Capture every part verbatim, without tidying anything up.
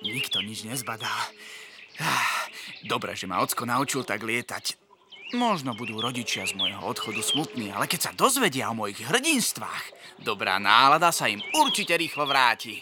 Nikto nič nezbadá. Ah, Dobre, že ma ocko naučil tak lietať. Možno budú rodičia z môjho odchodu smutní, ale keď sa dozvedia o mojich hrdinstvách, dobrá nálada sa im určite rýchlo vráti.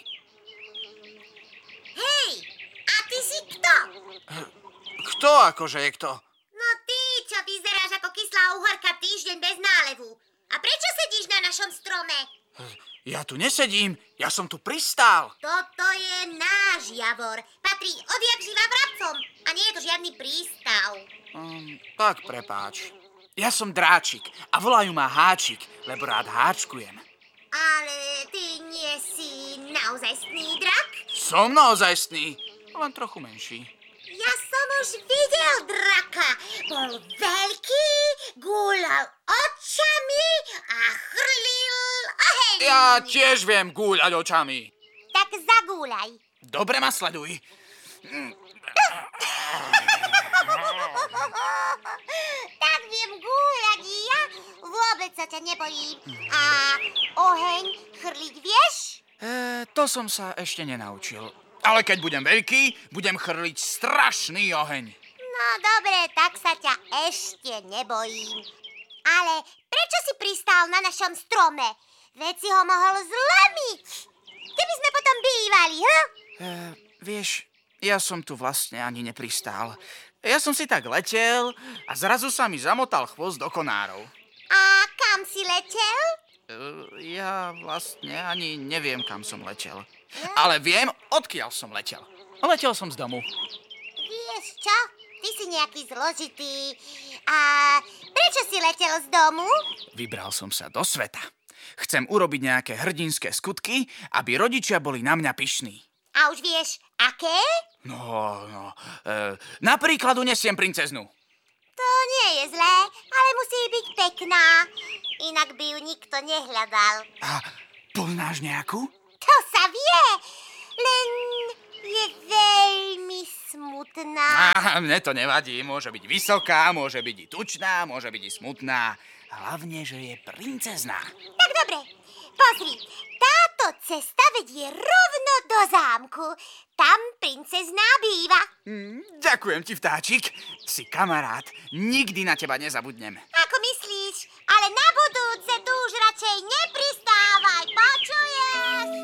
Hej, a ty si kto? Kto akože je kto? No ty, čo vyzeráš ako kyslá uhorka týždeň bez nálevu. A prečo sedíš na našom strome? Ja tu nesedím, ja som tu pristál. Toto je náš Javor. Patrí odjak živa vrabcom. A nie je to žiadny prístav. Um, tak prepáč. Ja som Dráčik a volajú ma Háčik, lebo rád háčkujem. Ale ty nie si naozajstný drak? Som naozajstný, len trochu menší. Ja som už videl draka. Bol veľký, gúľal očami a chrlil oheň. Ja tiež viem gúľať očami. Tak zagúľaj. Dobre ma sleduj. Tak viem gúľať i ja. Vôbec sa ťa nebojím. A oheň chrliť vieš? E, to som sa ešte nenaučil. Ale keď budem veľký, budem chrliť strašný oheň. No dobre, tak sa ťa ešte nebojím. Ale prečo si pristál na našom strome? Veď si ho mohol zlomiť. Kde by sme potom bývali, hm? E, vieš, ja som tu vlastne ani nepristál. Ja som si tak letel a zrazu sa mi zamotal chvost do konárov. A kam si letel? E, ja vlastne ani neviem, kam som letel. Ale viem, odkiaľ som letel. Letel som z domu. Vieš čo? Ty si nejaký zložitý. A prečo si letel z domu? Vybral som sa do sveta. Chcem urobiť nejaké hrdinské skutky, aby rodičia boli na mňa pyšní. A už vieš, aké? No, no, e, napríklad unesiem princeznu. To nie je zlé, ale musí byť pekná. Inak by ju nikto nehľadal. A poznáš nejakú? To sa vie, len je veľmi smutná. Á, mne to nevadí. Môže byť vysoká, môže byť i tučná, môže byť i smutná. Hlavne, že je princezná. Tak dobre, pozri, táto cesta vedie rovno do zámku. Tam princezná býva. Mm, ďakujem ti, vtáčik. Si kamarát. Nikdy na teba nezabudnem. Ako myslíš? Ale na budúce tu už radšej nepristávaj, počuješ?